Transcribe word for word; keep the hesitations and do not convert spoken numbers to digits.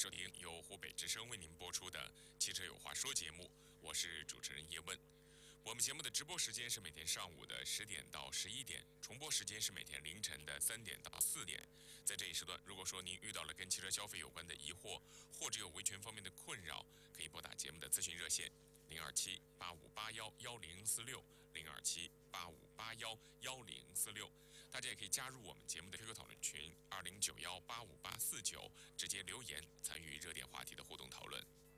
收听由湖北之声为您播出的《汽车有话说》节目，我是主持人叶问。我们节目的直播时间是每天上午的十点到十一点，重播时间是每天凌晨的三点到四点。在这一时段，如果说您遇到了跟汽车消费有关的疑惑，或者有维权方面的困扰，可以拨打节目的咨询热线零二七八五八幺幺零四六零二七八五八幺幺零四六。大家也可以加入我们节目的 Q Q 讨论群二零九幺八五八四九，直接留言参与热点话题的互动讨论。